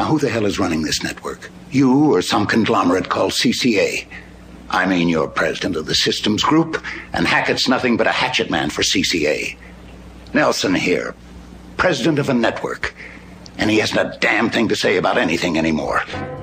Now, who the hell is running this network? You or some conglomerate called CCA? I mean, you're president of the systems group, and Hackett's nothing but a hatchet man for CCA. Nelson here, president of a network, and he hasn't a damn thing to say about anything anymore.